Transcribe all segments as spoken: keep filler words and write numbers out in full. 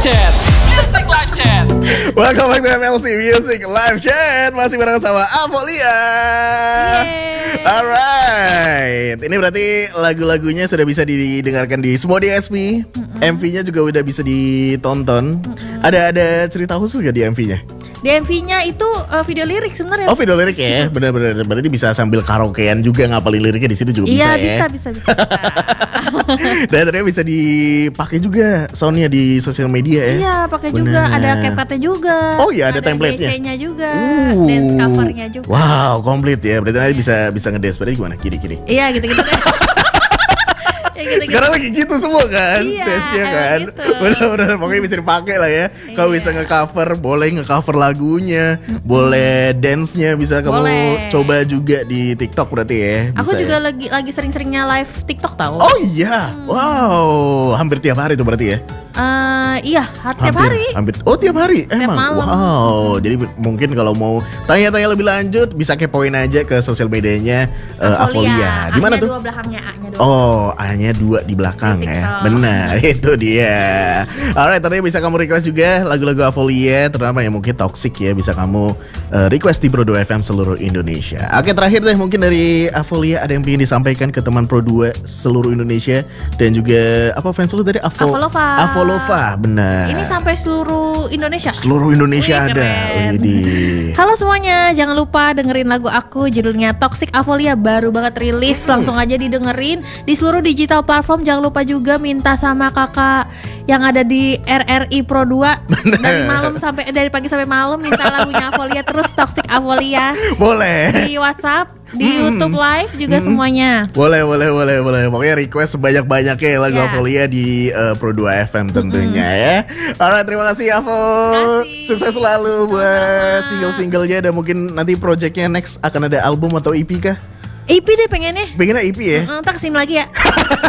Chat. Music Live Chat. Welcome back to M L C Music Live Chat. Masih bareng sama Avolia. Alright, ini berarti lagu-lagunya sudah bisa didengarkan di semua D S P. Mm-hmm. M V-nya juga udah bisa ditonton. Mm-hmm. Ada ada cerita khusus gak di M V-nya? Di M V-nya itu uh, video lirik sebenarnya. Oh, video lirik ya, benar-benar. Berarti bisa sambil karaokean juga ngapalin liriknya di situ juga iya, bisa, bisa ya. bisa bisa bisa. Dan ternyata bisa dipakai juga soundnya di sosial media ya. Iya, pakai juga. Ada CapCut-nya juga. Oh iya, ada, ada template-nya. D J-nya juga, uh. dance cover-nya juga. Wow, komplit ya. Berarti nanti bisa bisa ngedance. Berarti gimana? Kiri-kiri. Iya, gitu-gitu deh. Ya, gitu, sekarang gitu. lagi gitu semua kan, iya, dance-nya kan gitu. bener-bener pokoknya bisa dipakai lah ya. Kalau iya. bisa nge-cover, boleh nge-cover lagunya, mm-hmm. boleh dance-nya bisa kamu boleh. Coba juga di TikTok berarti ya. Aku bisa juga ya? lagi lagi sering-seringnya live TikTok tahu. Oh iya, hmm. wow, hampir tiap hari tuh berarti ya. Uh, iya, tiap hampir, hari. Hampir. Oh tiap hari, tiap emang. Malam. Wow, jadi mungkin kalau mau tanya-tanya lebih lanjut bisa kepoin aja ke sosial medianya uh, Avolia. Di mana tuh? A-nya dua belakangnya, A-nya dua. Oh, A-nya dua di belakang ya. Benar, itu dia. Alright, tadi bisa kamu request juga lagu-lagu Avolia, terutama yang mungkin toxic ya, bisa kamu uh, request di Pro dua F M seluruh Indonesia. Oke, terakhir deh mungkin dari Avolia ada yang ingin disampaikan ke teman Pro dua seluruh Indonesia dan juga apa fans lu tadi? Avo Avolova. Avolova, benar. Ini sampai seluruh Indonesia. Seluruh Indonesia Wih, ada. Widih. Halo semuanya, jangan lupa dengerin lagu aku judulnya Toxic Avolia, baru banget rilis. Hmm. Langsung aja didengerin di seluruh digital platform. Jangan lupa juga minta sama kakak yang ada di R R I Pro dua dari malam sampai dari pagi sampai malam minta lagunya Avolia terus Toxic Avolia. Boleh. Di WhatsApp, di hmm. YouTube Live juga hmm. semuanya. Boleh, boleh, boleh, boleh. Pokoknya request sebanyak-banyaknya ya lagu yeah. Avolia di uh, Pro dua F M tentunya hmm. ya. Alright, terima kasih Avo. Sukses selalu buat single-singlenya dan mungkin nanti projectnya next akan ada album atau E P kah? E P deh pengennya. Pengennya E P ya? Ntar kesini lagi ya.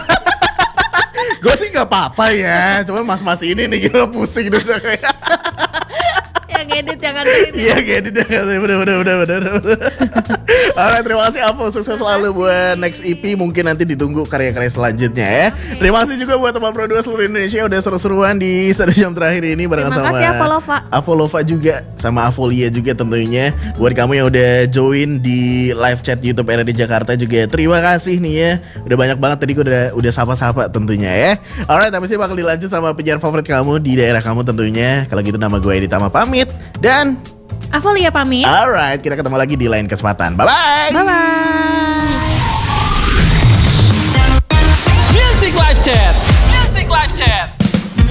Gue sih gak apa-apa ya, cuma mas-mas ini nih gila pusing dulu kayak. Yang edit yang nganterin. Iya, edit yang nganterin, bener bener bener bener. Alright, terima kasih Avo, sukses selalu buat next E P. Mungkin nanti ditunggu karya-karya selanjutnya ya. Okay. Terima kasih juga buat teman Pro dua seluruh Indonesia udah seru-seruan di satu jam terakhir ini bareng sama Terima kasih Avolova. Avolova juga sama Avolia juga tentunya. Buat kamu yang udah join di live chat YouTube R R I Jakarta juga terima kasih nih ya. Udah banyak banget tadi gue udah udah sapa-sapa tentunya ya. Alright, habis ini bakal dilanjut sama penyiar favorit kamu di daerah kamu tentunya. Kalau gitu nama gue Edi Tama pamit dan Avolia pamit. Alright, kita ketemu lagi di lain kesempatan. Bye-bye. Bye-bye. Music Live Chat. Music Live Chat.